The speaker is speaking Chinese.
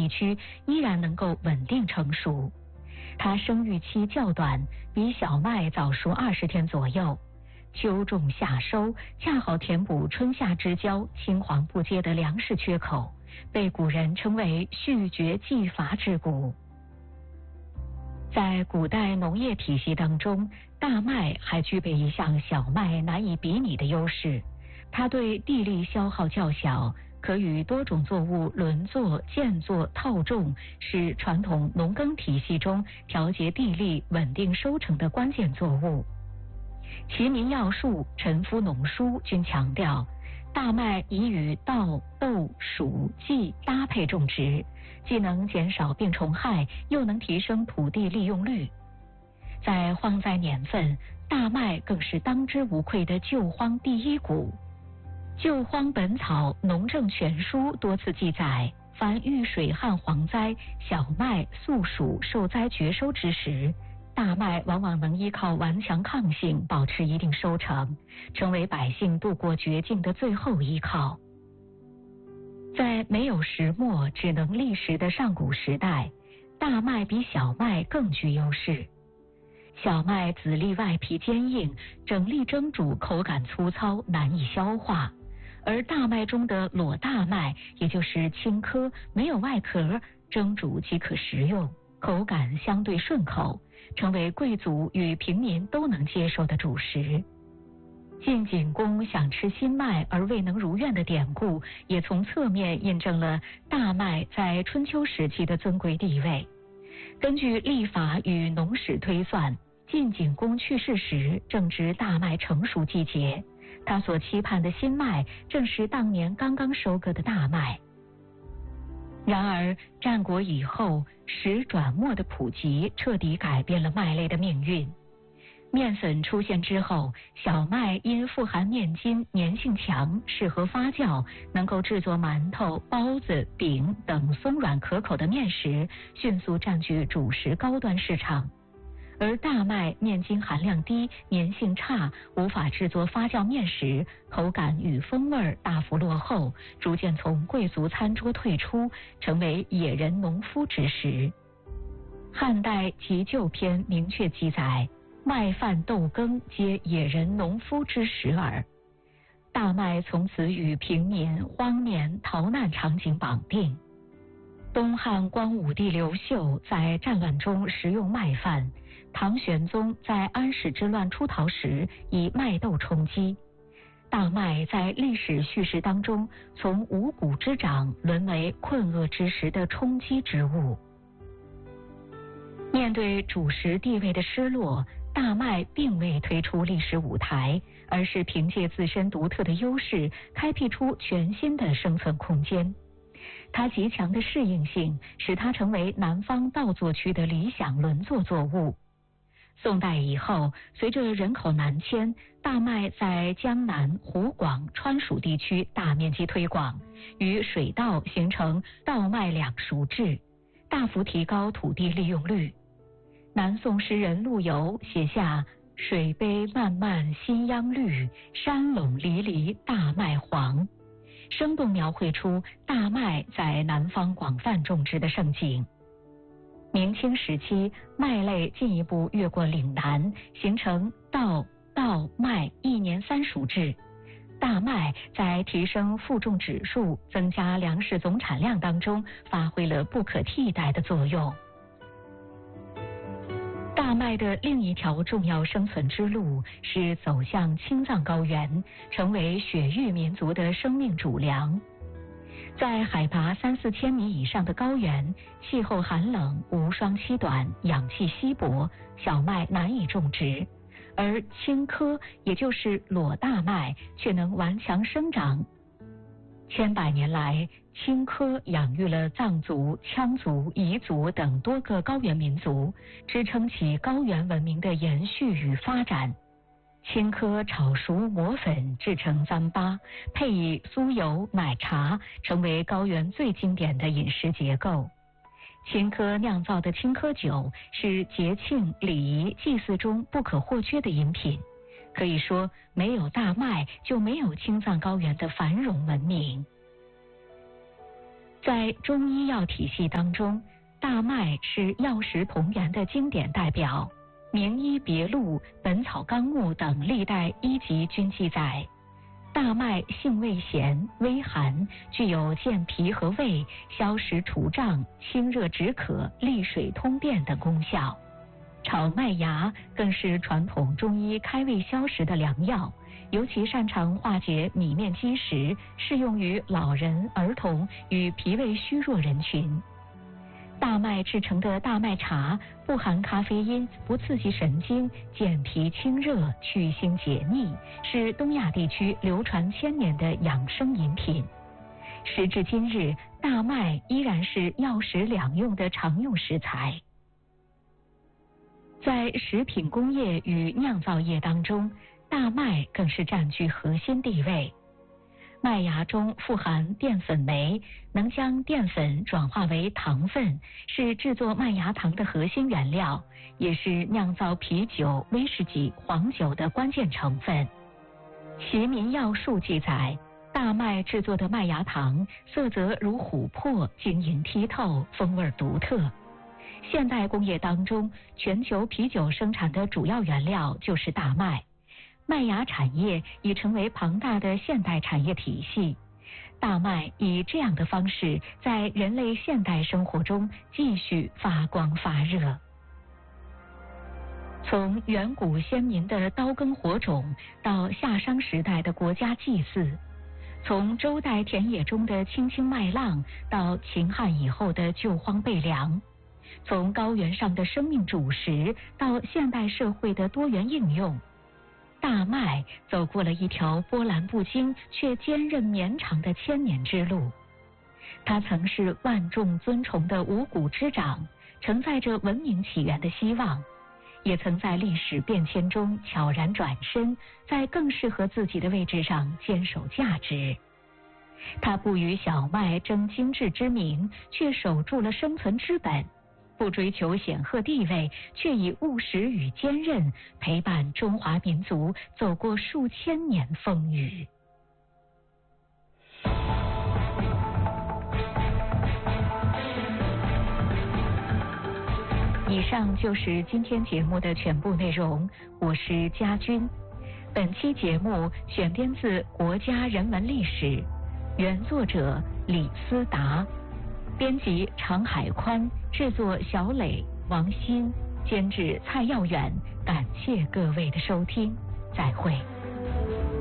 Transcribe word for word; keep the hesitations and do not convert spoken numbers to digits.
地区依然能够稳定成熟。它生育期较短，比小麦早熟二十天左右。秋种夏收，恰好填补春夏之交青黄不接的粮食缺口，被古人称为蓄绝济乏之谷。在古代农业体系当中，大麦还具备一项小麦难以比拟的优势，它对地力消耗较小，可与多种作物轮作、间作、套种，是传统农耕体系中调节地力、稳定收成的关键作物。齐民要术、陈夫农书均强调，大麦宜与稻、豆、黍、稷搭配种植，既能减少病虫害，又能提升土地利用率。在荒灾年份，大麦更是当之无愧的救荒第一谷。《救荒本草农政全书》多次记载，凡遇水旱蝗灾、小麦、粟黍受灾绝收之时，大麦往往能依靠顽强抗性保持一定收成，成为百姓度过绝境的最后依靠。在没有石磨只能砾石的上古时代，大麦比小麦更具优势。小麦籽粒外皮坚硬，整粒蒸煮口感粗糙，难以消化，而大麦中的裸大麦，也就是青稞，没有外壳，蒸煮即可食用，口感相对顺口，成为贵族与平民都能接受的主食。晋景公想吃新麦而未能如愿的典故，也从侧面印证了大麦在春秋时期的尊贵地位。根据历法与农史推算，晋景公去世时正值大麦成熟季节，他所期盼的新麦正是当年刚刚收割的大麦。然而战国以后，石转磨的普及彻底改变了麦类的命运。面粉出现之后，小麦因富含面筋，粘性强，适合发酵，能够制作馒头、包子、饼等松软可口的面食，迅速占据主食高端市场。而大麦面筋含量低，粘性差，无法制作发酵面食，口感与风味大幅落后，逐渐从贵族餐桌退出，成为野人农夫之食。汉代急救篇明确记载，麦饭豆羹皆野人农夫之食耳。大麦从此与平民、荒年、逃难场景绑定。东汉光武帝刘秀在战乱中食用麦饭，唐玄宗在安史之乱出逃时以麦豆充饥。大麦在历史叙事当中，从五谷之长沦为困厄之时的充饥之物。面对主食地位的失落，大麦并未退出历史舞台，而是凭借自身独特的优势，开辟出全新的生存空间。它极强的适应性，使它成为南方稻作区的理想轮作作物。宋代以后，随着人口南迁，大麦在江南、湖广、川蜀地区大面积推广，与水稻形成稻麦两熟制，大幅提高土地利用率。南宋诗人陆游写下“水杯漫漫新秧绿，山垄离离大麦黄”，生动描绘出大麦在南方广泛种植的盛景。明清时期，麦类进一步越过岭南，形成稻、稻、麦一年三熟制。大麦在提升负重指数、增加粮食总产量当中发挥了不可替代的作用。大麦的另一条重要生存之路是走向青藏高原，成为雪域民族的生命主粮。在海拔三四千米以上的高原，气候寒冷，无霜期短，氧气稀薄，小麦难以种植，而青稞也就是裸大麦却能顽强生长。千百年来，青稞养育了藏族、羌族、彝族等多个高原民族，支撑起高原文明的延续与发展。青稞炒熟磨粉制成糌粑，配以酥油、奶茶，成为高原最经典的饮食结构。青稞酿造的青稞酒是节庆、礼仪、祭祀中不可或缺的饮品。可以说，没有大麦，就没有青藏高原的繁荣文明。 在中医药体系当中，大麦是药食同源的经典代表，《名医别录》《本草纲目》等历代医籍均记载，大麦性味咸、微寒，具有健脾和胃、消食除胀、清热止渴、利水通便等功效。炒麦芽更是传统中医开胃消食的良药，尤其擅长化解米面积食，适用于老人、儿童与脾胃虚弱人群。大麦制成的大麦茶不含咖啡因，不刺激神经，健脾清热、去腥解腻，是东亚地区流传千年的养生饮品。时至今日，大麦依然是药食两用的常用食材。在食品工业与酿造业当中，大麦更是占据核心地位。麦芽中富含淀粉酶，能将淀粉转化为糖分，是制作麦芽糖的核心原料，也是酿造啤酒、威士忌、黄酒的关键成分。《齐民要术》记载，大麦制作的麦芽糖色泽如琥珀，晶莹剔透，风味独特。现代工业当中，全球啤酒生产的主要原料就是大麦。麦芽产业已成为庞大的现代产业体系，大麦以这样的方式在人类现代生活中继续发光发热。从远古先民的刀耕火种到夏商时代的国家祭祀，从周代田野中的青青麦浪到秦汉以后的救荒备粮，从高原上的生命主食到现代社会的多元应用，大麦走过了一条波澜不惊却坚韧绵长的千年之路。它曾是万众尊崇的五谷之长，承载着文明起源的希望，也曾在历史变迁中悄然转身，在更适合自己的位置上坚守价值。它不与小麦争精致之名，却守住了生存之本，不追求显赫地位，却以务实与坚韧陪伴中华民族走过数千年风雨。以上就是今天节目的全部内容，我是佳君。本期节目选编自《国家人文历史》，原作者李思达，编辑常海宽，制作小磊、王鑫，监制蔡耀远。感谢各位的收听，再会。